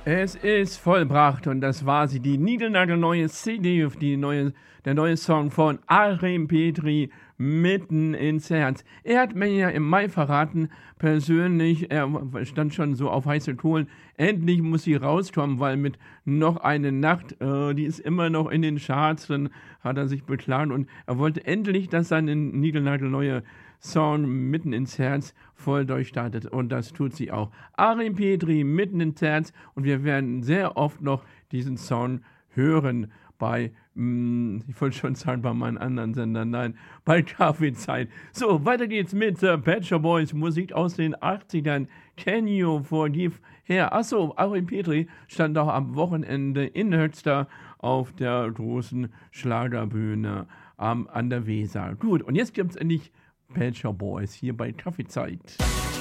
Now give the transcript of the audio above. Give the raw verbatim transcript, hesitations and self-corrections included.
Es ist vollbracht und das war sie, die niegelnagelneue C D, die neue, der neue Song von Arim Petri, Mitten ins Herz. Er hat mir ja im Mai verraten, persönlich, er stand schon so auf heiße Kohlen, endlich muss sie rauskommen, weil mit Noch eine Nacht, äh, die ist immer noch in den Charts, dann hat er sich beklagt und er wollte endlich, dass seine niegelnagelneue Song Mitten ins Herz voll durchstartet und das tut sie auch. Arim Petri, Mitten ins Herz, und wir werden sehr oft noch diesen Song hören bei, mh, ich wollte schon sagen, bei meinen anderen Sendern, nein, bei Kaffeezeit. So, weiter geht's mit äh, Pet Shop Boys, Musik aus den achtzigern. Can you forgive her? Achso, Arim Petri stand auch am Wochenende in Höxter auf der großen Schlagerbühne ähm, an der Weser. Gut, und jetzt gibt's endlich Pet Shop Boys hier bei Kaffeezeit.